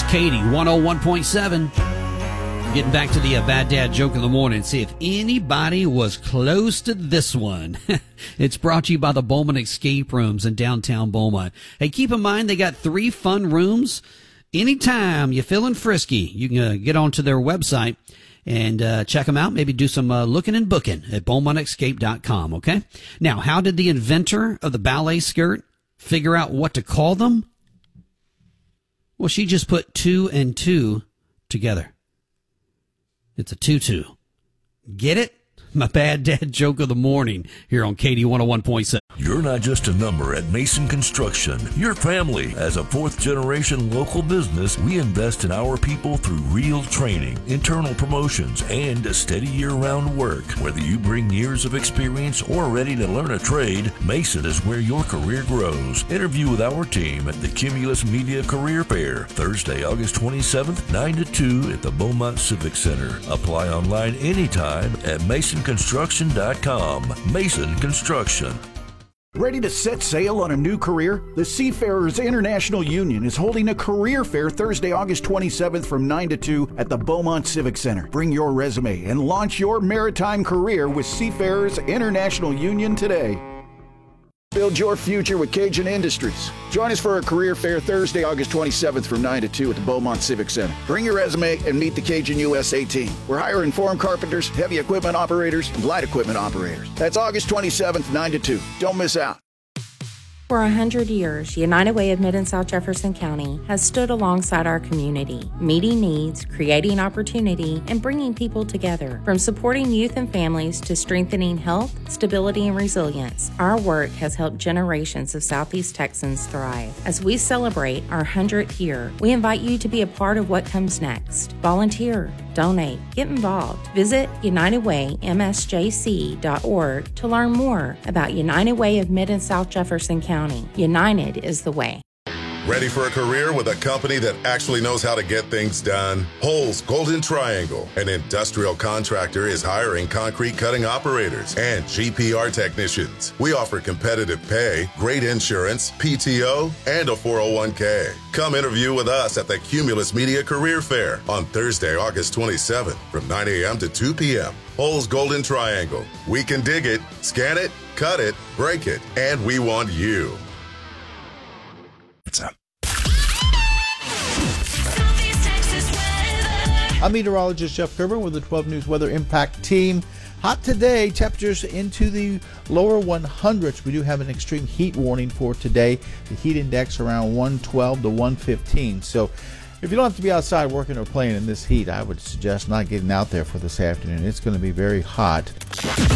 Katie, 101.7. Getting back to the Bad Dad joke of the morning. See if anybody was close to this one. It's brought to you by the Bowman Escape Rooms in downtown Beaumont. Hey, keep in mind they got 3 fun rooms. Anytime you're feeling frisky, you can get onto their website and check them out. Maybe do some looking and booking at BeaumontEscape.com, okay? Now, how did the inventor of the ballet skirt figure out what to call them? Well, she just put 2 and 2 together. It's a tutu. Get it? My Bad Dad joke of the morning here on KD 101.7. You're not just a number at Mason Construction. Your family. As a 4th-generation local business, we invest in our people through real training, internal promotions, and steady year-round work. Whether you bring years of experience or are ready to learn a trade, Mason is where your career grows. Interview with our team at the Cumulus Media Career Fair, Thursday, August 27th, 9 to 2 at the Beaumont Civic Center. Apply online anytime at MasonConstruction.com. Mason Construction. Ready to set sail on a new career? The Seafarers International Union is holding a career fair Thursday, August 27th from 9 to 2 at the Beaumont Civic Center. Bring your resume and launch your maritime career with Seafarers International Union today. Build your future with Cajun Industries. Join us for a career fair Thursday, August 27th from 9 to 2 at the Beaumont Civic Center. Bring your resume and meet the Cajun USA team. We're hiring form carpenters, heavy equipment operators, and light equipment operators. That's August 27th, 9 to 2. Don't miss out. For 100 years, United Way of Mid and South Jefferson County has stood alongside our community, meeting needs, creating opportunity, and bringing people together. From supporting youth and families to strengthening health, stability, and resilience, our work has helped generations of Southeast Texans thrive. As we celebrate our 100th year, we invite you to be a part of what comes next. Volunteer, donate, get involved. Visit UnitedWayMSJC.org to learn more about United Way of Mid and South Jefferson County. United is the way. Ready for a career with a company that actually knows how to get things done? Holes Golden Triangle, an industrial contractor, is hiring concrete cutting operators and GPR technicians. We offer competitive pay, great insurance, PTO, and a 401k. Come interview with us at the Cumulus Media Career Fair on Thursday, August 27th from 9 a.m. to 2 p.m. Holes Golden Triangle. We can dig it, scan it, cut it, break it, and we want you. What's up? I'm meteorologist Jeff Kerber with the 12 News Weather Impact Team. Hot today, temperatures into the lower 100s. We do have an extreme heat warning for today. The heat index around 112 to 115. So if you don't have to be outside working or playing in this heat, I would suggest not getting out there for this afternoon. It's going to be very hot.